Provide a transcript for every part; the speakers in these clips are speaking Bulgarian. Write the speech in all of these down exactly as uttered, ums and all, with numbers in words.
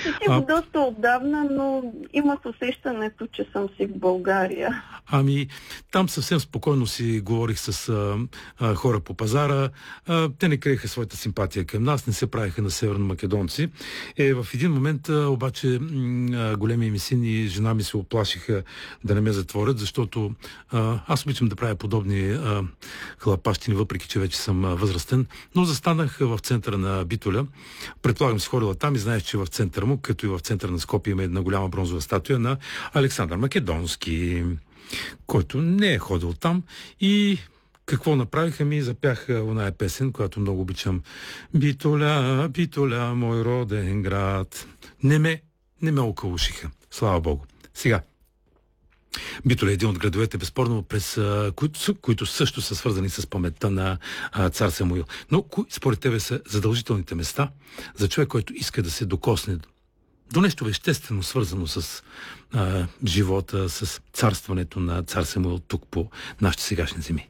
Си го доста отдавна, но имах усещането, че съм си в България. Ами, там съвсем спокойно си говорих с а, а, хора по пазара. А, те не криеха своята симпатия към нас, не се правиха на северно-македонци. Е, в един момент а, обаче м, големи ми син и жена ми се оплашиха да не ме затворят, защото а, аз обичам да правя подобни а, хлапащини, въпреки че вече съм а, възрастен. Но застанах в центъра на Битоля. Предполагам си ходила там и знаеш, че в центъра му, като и в центъра на Скопие, има една голяма бронзова статуя на Александър Македонски, който не е ходил там. И какво направиха ми? Запяха оная песен, която много обичам. Битоля, Битоля, мой роден град. Не ме, не ме околушиха. Слава Богу. Сега, Битоля е един от градовете, безспорно, през, а, които, които също са свързани с паметта на а, цар Самуил. Но кои според тебе са задължителните места за човек, който иска да се докосне до нещо веществено, свързано с а, живота, с царстването на цар Самуил тук по нашите сегашни земи?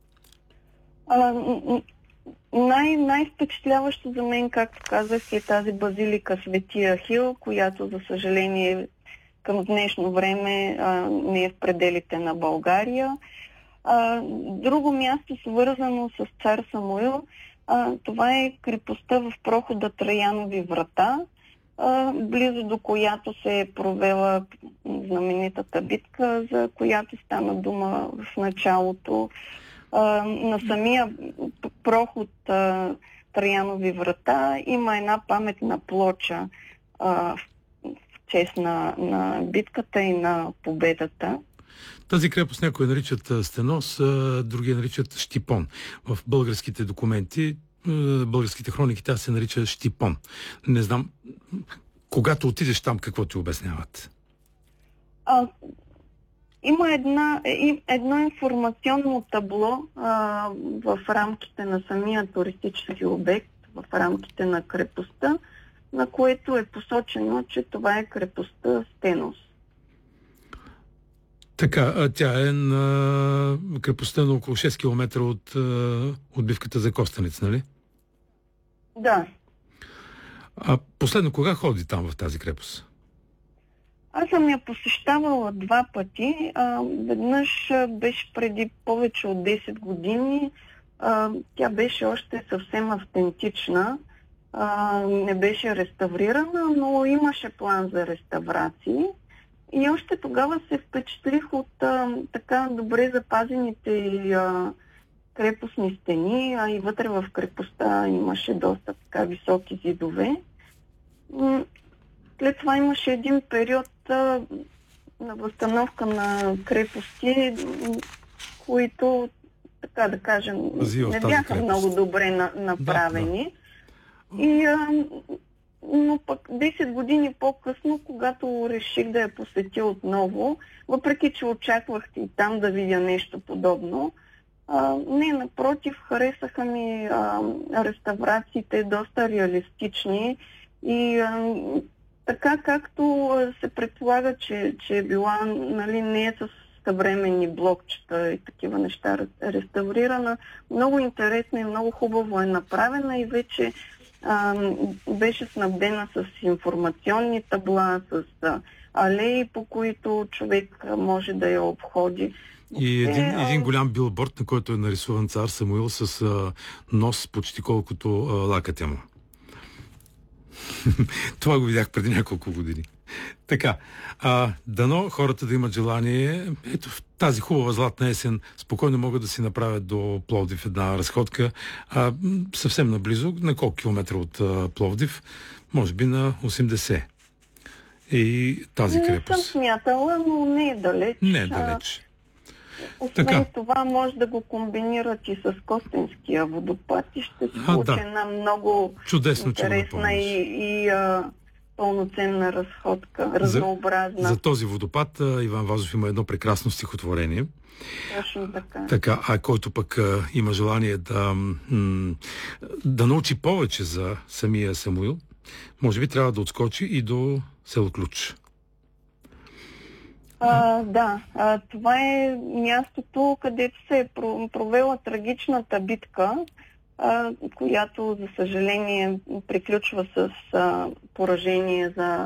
А, най- най-впечатляващо за мен, както казах, е тази базилика Свети Ахил, която, за съжаление, към днешно време а, не е в пределите на България. А, друго място, свързано с цар Самуил, а, това е крепостта в прохода Траянови врата, а, близо до която се е провела знаменитата битка, за която стана дума в началото. А, на самия проход а, Траянови врата има една паметна плоча а, в чест на, на битката и на победата. Тази крепост някои наричат Стенос, други наричат Щипон. В българските документи, българските хроники, тя се нарича Щипон. Не знам, когато отидеш там, какво ти обясняват? А, има една, едно информационно табло а, в рамките на самия туристически обект, в рамките на крепостта, на което е посочено, че това е крепостта Стенос. Така, тя е на крепостта на около шест километра от отбивката за Костенец, нали? Да. А последно кога ходи там в тази крепост? Аз съм я посещавала два пъти. А, веднъж беше преди повече от десет години. А, тя беше още съвсем автентична. А, не беше реставрирана, но имаше план за реставрации. И още тогава се впечатлих от а, така добре запазените а, крепостни стени, а и вътре в крепостта имаше доста така високи зидове. След това имаше един период а, на възстановка на крепости, които, така да кажем, не бяха много добре на, направени. Да, да. И, а, но пък десет години по-късно, когато реших да я посетя отново, въпреки че очаквах и там да видя нещо подобно, а, не, напротив, харесаха ми а, реставрациите, доста реалистични и а, така както се предполага, че, че е била, нали, не е с съвременни блокчета и такива неща реставрирана, много интересна и много хубаво е направена и вече а, беше снабдена с информационни табла, с а, алеи, по които човек може да я обходи. И един, един голям билборд, на който е нарисуван цар Самуил с а, нос почти колкото а, лакътя му. Това го видях преди няколко години. Така, а, дано хората да имат желание, ето в тази хубава златна есен спокойно могат да си направят до Пловдив една разходка, а, съвсем наблизо, на колко километра от а, Пловдив, може би на осемдесет. И тази крепост. Не съм смятала, но не е далеч. Не е далеч. Освен така, това може да го комбинират и с Костенския водопад и ще се получи да. една много чудесно, интересна и, и а, пълноценна разходка, разнообразна. За, за този водопад Иван Вазов има едно прекрасно стихотворение. Точно така. Така, а който пък а, има желание да, м- да научи повече за самия Самуил, може би трябва да отскочи и до село Ключ. А, да, а, това е мястото, където се е провела трагичната битка, а, която, за съжаление, приключва с а, поражение за